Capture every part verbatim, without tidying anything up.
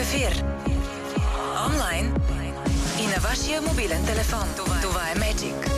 ефир, онлайн и на вашия мобилен телефон. Това, Това е Magic.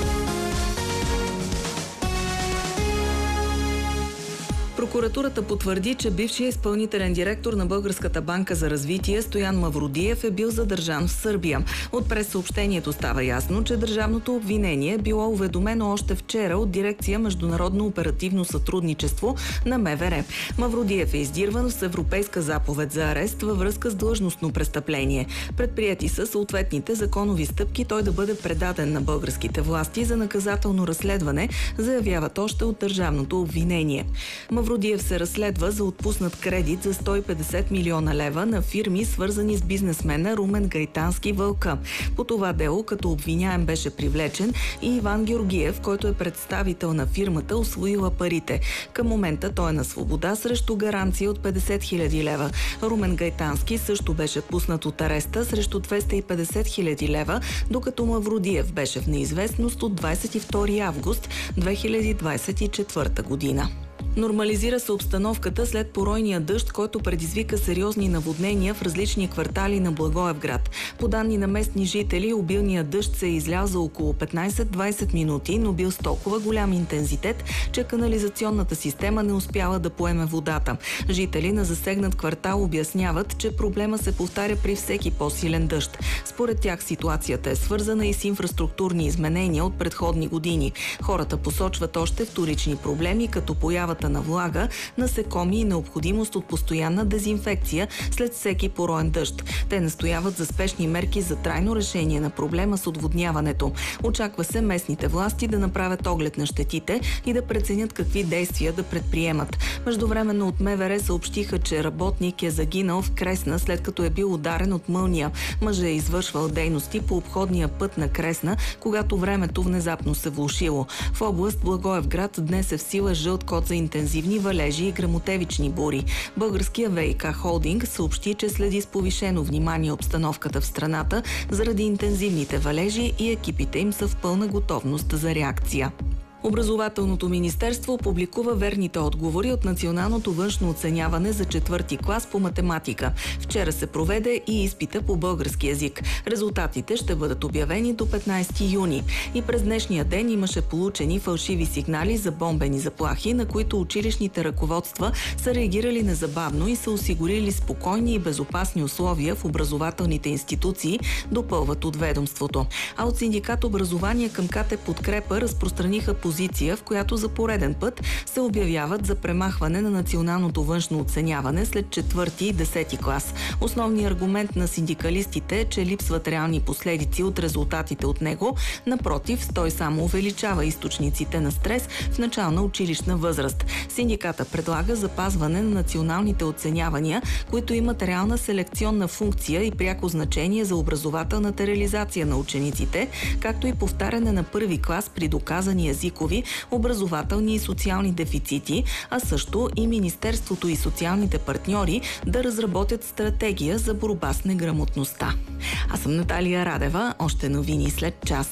Прокуратурата потвърди, че бившият изпълнителен директор на Българската банка за развитие Стоян Мавродиев е бил задържан в Сърбия. От прессъобщението става ясно, че държавното обвинение е било уведомено още вчера от дирекция Международно оперативно сътрудничество на МВР. Мавродиев е издирван с европейска заповед за арест във връзка с длъжностно престъпление. Предприети са съответните законови стъпки той да бъде предаден на българските власти за наказателно разследване, заявяват още от държавното обвинение. Мавродиев се разследва за отпуснат кредит за сто и петдесет милиона лева на фирми, свързани с бизнесмена Румен Гайтански Вълка. По това дело като обвиняем беше привлечен и Иван Георгиев, който е представител на фирмата, усвоила парите. Към момента той е на свобода срещу гаранция от петдесет хиляди лева. Румен Гайтански също беше пуснат от ареста срещу двеста и петдесет хиляди лева, докато Мавродиев беше в неизвестност от двадесет и втори август две хиляди двадесет и четвърта година. Нормализира се обстановката след поройния дъжд, който предизвика сериозни наводнения в различни квартали на Благоевград. По данни на местни жители, обилният дъжд се е излял за около петнадесет-двадесет минути, но бил с толкова голям интензитет, че канализационната система не успяла да поеме водата. Жители на засегнат квартал обясняват, че проблема се повтаря при всеки по-силен дъжд. Според тях ситуацията е свързана и с инфраструктурни изменения от предходни години. Хората посочват още вторични проблеми, като появата на влага, насекоми и необходимост от постоянна дезинфекция след всеки пороен дъжд. Те настояват за спешни мерки за трайно решение на проблема с отводняването. Очаква се местните власти да направят оглед на щетите и да преценят какви действия да предприемат. Междувременно от МВР съобщиха, че работник е загинал в Кресна, след като е бил ударен от мълния. Мъжът е извършвал дейности по обходния път на Кресна, когато времето внезапно се влошило. В област Благоевград днес е в сила жълт код за интензивни валежи и гръмотевични бури. Българския ВиК холдинг съобщи, че следи с повишено внимание обстановката в страната заради интензивните валежи и екипите им са в пълна готовност за реакция. Образователното министерство публикува верните отговори от националното външно оценяване за четвърти клас по математика. Вчера се проведе и изпита по български език. Резултатите ще бъдат обявени до петнадесети юни. И през днешния ден имаше получени фалшиви сигнали за бомбени заплахи, на които училищните ръководства са реагирали незабавно и са осигурили спокойни и безопасни условия в образователните институции, допълват от ведомството. А от синдикат образование към КТ Подкрепа разпространиха позиция, в която за пореден път се обявяват за премахване на националното външно оценяване след четвърти и десети клас. Основният аргумент на синдикалистите е, че липсват реални последици от резултатите от него. Напротив, той само увеличава източниците на стрес в начална училищна възраст. Синдиката предлага запазване на националните оценявания, които имат реална селекционна функция и пряко значение за образователната реализация на учениците, както и повтаряне на първи клас при доказани езикови, образователни и социални дефицити, а също и Министерството и социалните партньори да разработят стратегия за борба с неграмотността. Аз съм Наталия Радева, още новини след час.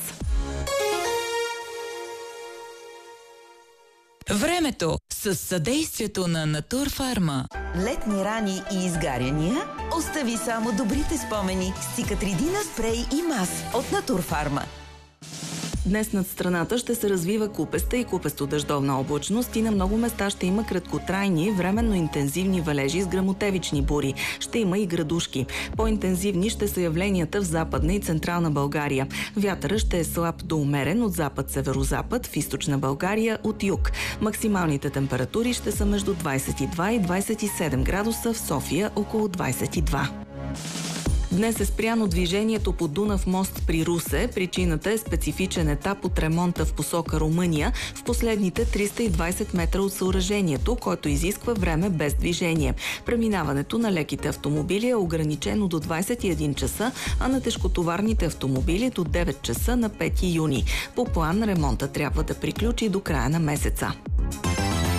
Времето с съдействието на Натурфарма. Летни рани и изгаряния? Остави само добрите спомени с Цикатридина спрей и мас от Натурфарма. Днес над страната ще се развива купеста и купесто-дъждовна облачност и на много места ще има краткотрайни, временно интензивни валежи с гръмотевични бури. Ще има и градушки. По-интензивни ще са явленията в Западна и Централна България. Вятъра ще е слаб до умерен от запад-северозапад, в Източна България от юг. Максималните температури ще са между двадесет и два и двадесет и седем градуса, в София около двадесет и два. Днес е спряно движението по Дунав мост при Русе. Причината е специфичен етап от ремонта в посока Румъния в последните триста и двадесет метра от съоръжението, който изисква време без движение. Преминаването на леките автомобили е ограничено до двадесет и един часа, а на тежкотоварните автомобили до девет часа на пети юни. По план ремонта трябва да приключи до края на месеца.